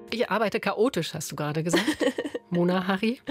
Ich arbeite chaotisch, hast du gerade gesagt, Mona Harry.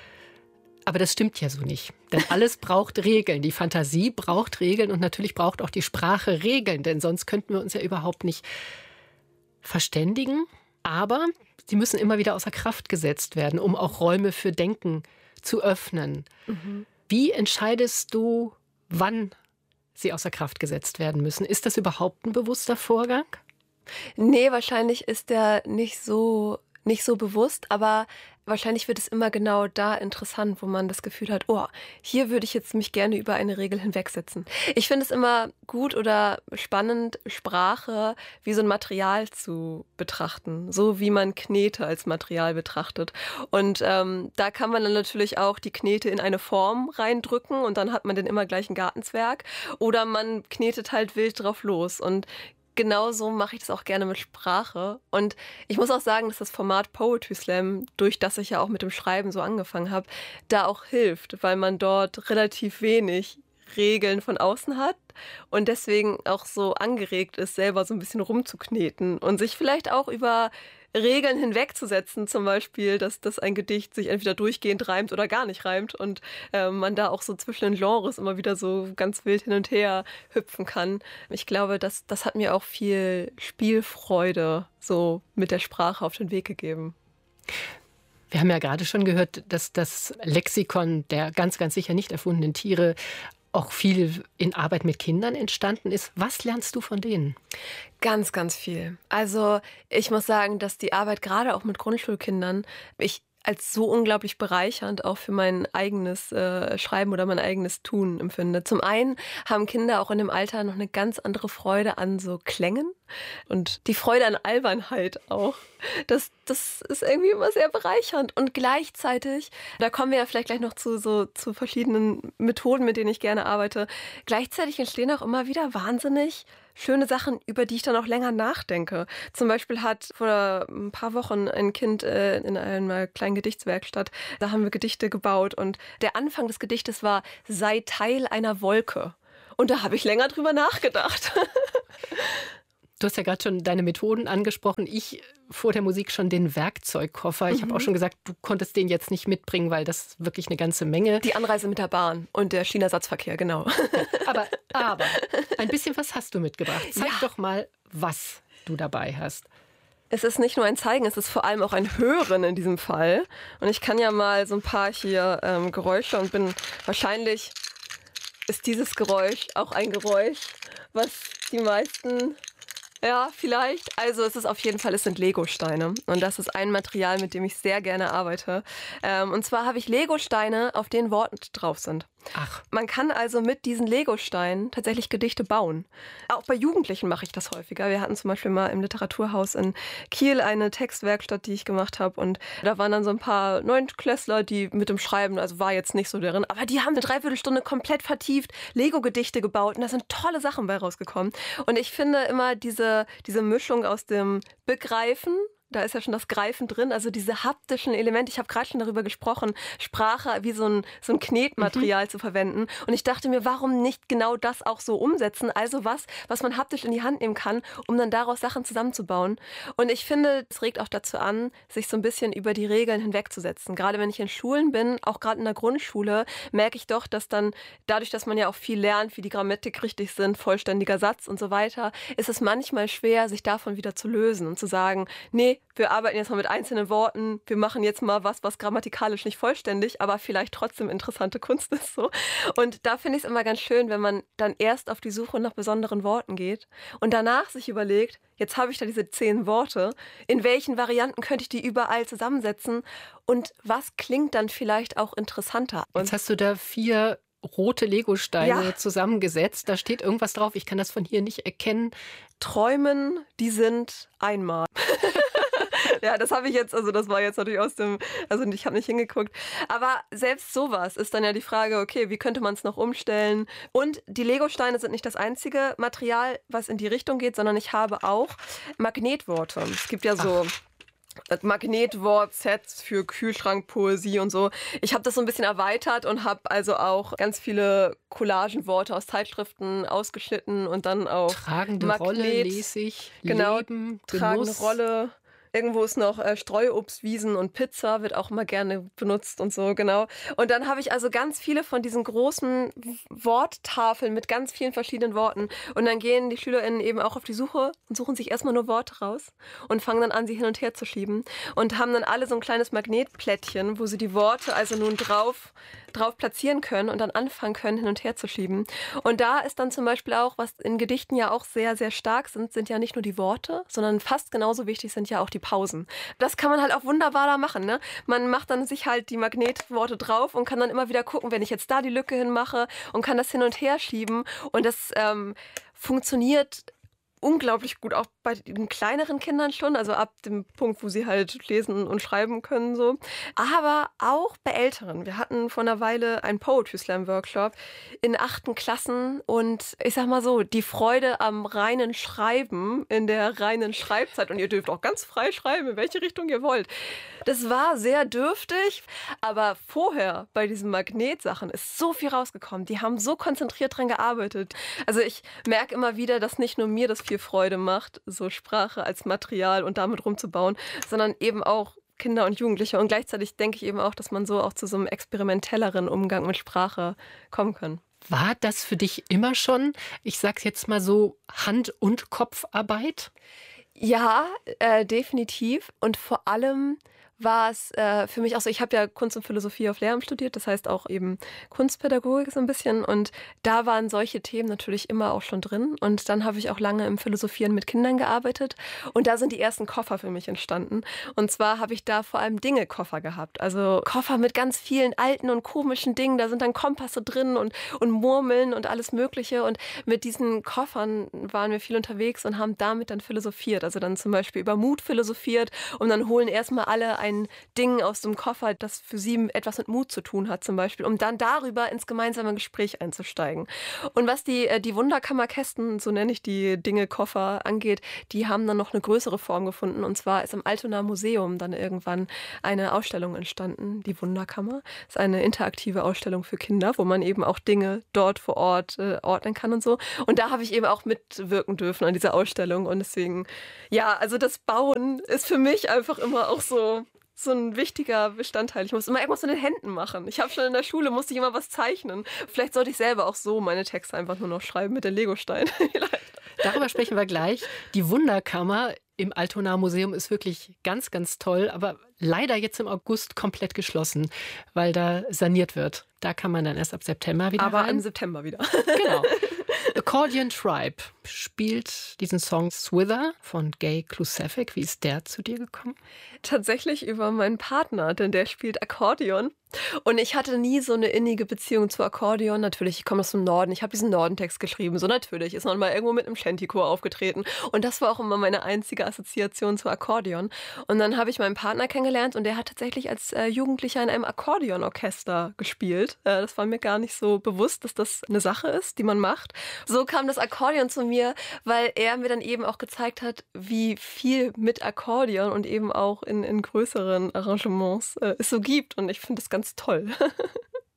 Aber das stimmt ja so nicht. Denn alles braucht Regeln. Die Fantasie braucht Regeln und natürlich braucht auch die Sprache Regeln. Denn sonst könnten wir uns ja überhaupt nicht verständigen. Aber sie müssen immer wieder außer Kraft gesetzt werden, um auch Räume für Denken zu öffnen. Wie entscheidest du, wann sie außer Kraft gesetzt werden müssen? Ist das überhaupt ein bewusster Vorgang? Nee, wahrscheinlich ist der nicht so bewusst, aber wahrscheinlich wird es immer genau da interessant, wo man das Gefühl hat, oh, hier würde ich jetzt mich gerne über eine Regel hinwegsetzen. Ich finde es immer gut oder spannend, Sprache wie so ein Material zu betrachten, so wie man Knete als Material betrachtet. Und da kann man dann natürlich auch die Knete in eine Form reindrücken und dann hat man den immer gleichen Gartenzwerg. Oder man knetet halt wild drauf los. Und genauso mache ich das auch gerne mit Sprache. Und ich muss auch sagen, dass das Format Poetry Slam, durch das ich ja auch mit dem Schreiben so angefangen habe, da auch hilft, weil man dort relativ wenig Regeln von außen hat und deswegen auch so angeregt ist, selber so ein bisschen rumzukneten und sich vielleicht auch über Regeln hinwegzusetzen, zum Beispiel, dass ein Gedicht sich entweder durchgehend reimt oder gar nicht reimt und man da auch so zwischen den Genres immer wieder so ganz wild hin und her hüpfen kann. Ich glaube, das hat mir auch viel Spielfreude so mit der Sprache auf den Weg gegeben. Wir haben ja gerade schon gehört, dass das Lexikon der ganz, ganz sicher nicht erfundenen Tiere auch viel in Arbeit mit Kindern entstanden ist. Was lernst du von denen? Ganz, ganz viel. Also ich muss sagen, dass die Arbeit gerade auch mit Grundschulkindern ich als so unglaublich bereichernd auch für mein eigenes Schreiben oder mein eigenes Tun empfinde. Zum einen haben Kinder auch in dem Alter noch eine ganz andere Freude an so Klängen und die Freude an Albernheit auch. Das ist irgendwie immer sehr bereichernd. Und gleichzeitig, da kommen wir ja vielleicht gleich noch zu verschiedenen Methoden, mit denen ich gerne arbeite, gleichzeitig entstehen auch immer wieder wahnsinnig schöne Sachen, über die ich dann auch länger nachdenke. Zum Beispiel hat vor ein paar Wochen ein Kind in einer kleinen Gedichtswerkstatt, da haben wir Gedichte gebaut und der Anfang des Gedichtes war, sei Teil einer Wolke. Und da habe ich länger drüber nachgedacht. Du hast ja gerade schon deine Methoden angesprochen. Ich vor der Musik schon den Werkzeugkoffer. Ich habe auch schon gesagt, du konntest den jetzt nicht mitbringen, weil das wirklich eine ganze Menge. Die Anreise mit der Bahn und der Schienenersatzverkehr, genau. Aber ein bisschen was hast du mitgebracht. Zeig doch mal, was du dabei hast. Es ist nicht nur ein Zeigen, es ist vor allem auch ein Hören in diesem Fall. Und ich kann ja mal so ein paar hier Geräusche und wahrscheinlich ist dieses Geräusch auch ein Geräusch, was die meisten... Ja, vielleicht. Also es sind Legosteine. Und das ist ein Material, mit dem ich sehr gerne arbeite. Und zwar habe ich Legosteine, auf denen Worte drauf sind. Ach. Man kann also mit diesen Legosteinen tatsächlich Gedichte bauen. Auch bei Jugendlichen mache ich das häufiger. Wir hatten zum Beispiel mal im Literaturhaus in Kiel eine Textwerkstatt, die ich gemacht habe. Und da waren dann so ein paar Neunklässler, die mit dem Schreiben, also war jetzt nicht so deren, aber die haben eine Dreiviertelstunde komplett vertieft Lego-Gedichte gebaut. Und da sind tolle Sachen bei rausgekommen. Und ich finde immer diese Mischung aus dem Begreifen, da ist ja schon das Greifen drin, also diese haptischen Elemente. Ich habe gerade schon darüber gesprochen, Sprache wie so ein Knetmaterial zu verwenden. Und ich dachte mir, warum nicht genau das auch so umsetzen? Also was man haptisch in die Hand nehmen kann, um dann daraus Sachen zusammenzubauen. Und ich finde, es regt auch dazu an, sich so ein bisschen über die Regeln hinwegzusetzen. Gerade wenn ich in Schulen bin, auch gerade in der Grundschule, merke ich doch, dass dann dadurch, dass man ja auch viel lernt, wie die Grammatik richtig sind, vollständiger Satz und so weiter, ist es manchmal schwer, sich davon wieder zu lösen und zu sagen, nee, wir arbeiten jetzt mal mit einzelnen Worten, wir machen jetzt mal was grammatikalisch nicht vollständig, aber vielleicht trotzdem interessante Kunst ist so. Und da finde ich es immer ganz schön, wenn man dann erst auf die Suche nach besonderen Worten geht und danach sich überlegt, jetzt habe ich da diese 10 Worte, in welchen Varianten könnte ich die überall zusammensetzen und was klingt dann vielleicht auch interessanter. Jetzt hast du da 4 rote Legosteine zusammengesetzt. Da steht irgendwas drauf, ich kann das von hier nicht erkennen. Träumen, die sind einmal. Ja, das habe ich jetzt, also das war jetzt natürlich ich habe nicht hingeguckt. Aber selbst sowas ist dann ja die Frage, okay, wie könnte man es noch umstellen? Und die Legosteine sind nicht das einzige Material, was in die Richtung geht, sondern ich habe auch Magnetworte. Es gibt ja so Magnetwort-Sets für Kühlschrankpoesie und so. Ich habe das so ein bisschen erweitert und habe also auch ganz viele Collagenworte aus Zeitschriften ausgeschnitten und dann auch tragende Magnet, Rolle lese ich, genau, Leben, tragende Genuss. Rolle. Irgendwo ist noch Streuobstwiesen und Pizza, wird auch immer gerne benutzt und so, genau. Und dann habe ich also ganz viele von diesen großen Worttafeln mit ganz vielen verschiedenen Worten. Und dann gehen die SchülerInnen eben auch auf die Suche und suchen sich erstmal nur Worte raus und fangen dann an, sie hin und her zu schieben. Und haben dann alle so ein kleines Magnetplättchen, wo sie die Worte also nun drauf platzieren können und dann anfangen können, hin und her zu schieben. Und da ist dann zum Beispiel auch, was in Gedichten ja auch sehr, sehr stark sind ja nicht nur die Worte, sondern fast genauso wichtig sind ja auch die Pausen. Das kann man halt auch wunderbar da machen, ne? Man macht dann sich halt die Magnetworte drauf und kann dann immer wieder gucken, wenn ich jetzt da die Lücke hinmache und kann das hin und her schieben. Und das funktioniert unglaublich gut, auch bei den kleineren Kindern schon, also ab dem Punkt, wo sie halt lesen und schreiben können, so. Aber auch bei Älteren. Wir hatten vor einer Weile einen Poetry Slam Workshop in 8. Klassen und ich sag mal so, die Freude am reinen Schreiben in der reinen Schreibzeit, und ihr dürft auch ganz frei schreiben, in welche Richtung ihr wollt. Das war sehr dürftig, aber vorher bei diesen Magnetsachen ist so viel rausgekommen. Die haben so konzentriert dran gearbeitet. Also ich merke immer wieder, dass nicht nur mir das viel Freude macht, so Sprache als Material und damit rumzubauen, sondern eben auch Kinder und Jugendliche. Und gleichzeitig denke ich eben auch, dass man so auch zu so einem experimentelleren Umgang mit Sprache kommen kann. War das für dich immer schon, ich sag's jetzt mal so, Hand- und Kopfarbeit? Ja, definitiv. Und vor allem war es für mich auch so, ich habe ja Kunst und Philosophie auf Lehramt studiert, das heißt auch eben Kunstpädagogik so ein bisschen, und da waren solche Themen natürlich immer auch schon drin, und dann habe ich auch lange im Philosophieren mit Kindern gearbeitet und da sind die ersten Koffer für mich entstanden, und zwar habe ich da vor allem Dinge-Koffer gehabt, also Koffer mit ganz vielen alten und komischen Dingen, da sind dann Kompasse drin und Murmeln und alles Mögliche, und mit diesen Koffern waren wir viel unterwegs und haben damit dann philosophiert, also dann zum Beispiel über Mut philosophiert, und dann holen erstmal alle ein Ding aus dem Koffer, das für sie etwas mit Mut zu tun hat zum Beispiel, um dann darüber ins gemeinsame Gespräch einzusteigen. Und was die Wunderkammerkästen, so nenne ich die Dinge-Koffer, angeht, die haben dann noch eine größere Form gefunden, und zwar ist im Altonaer Museum dann irgendwann eine Ausstellung entstanden, die Wunderkammer. Das ist eine interaktive Ausstellung für Kinder, wo man eben auch Dinge dort vor Ort ordnen kann und so. Und da habe ich eben auch mitwirken dürfen an dieser Ausstellung, und deswegen, ja, also das Bauen ist für mich einfach immer auch so ein wichtiger Bestandteil. Ich muss immer irgendwas mit den Händen machen. Ich habe schon in der Schule, musste ich immer was zeichnen. Vielleicht sollte ich selber auch so meine Texte einfach nur noch schreiben mit den Legosteinen. Darüber sprechen wir gleich. Die Wunderkammer im Altonaer Museum ist wirklich ganz, ganz toll, aber leider jetzt im August komplett geschlossen, weil da saniert wird. Da kann man dann erst ab September wieder aber rein. im September wieder. Genau. Accordion Tribe spielt diesen Song Swither von Gay Klucevic. Wie ist der zu dir gekommen? Tatsächlich über meinen Partner, denn der spielt Akkordeon. Und ich hatte nie so eine innige Beziehung zu Akkordeon. Natürlich, ich komme aus dem Norden, ich habe diesen Nordentext geschrieben. So natürlich ist man mal irgendwo mit einem Shantychor aufgetreten. Und das war auch immer meine einzige Assoziation zu Akkordeon. Und dann habe ich meinen Partner kennengelernt, und der hat tatsächlich als Jugendlicher in einem Akkordeonorchester gespielt. Das war mir gar nicht so bewusst, dass das eine Sache ist, die man macht. So kam das Akkordeon zu mir, weil er mir dann eben auch gezeigt hat, wie viel mit Akkordeon und eben auch in größeren Arrangements es so gibt. Und ich finde das ganz toll.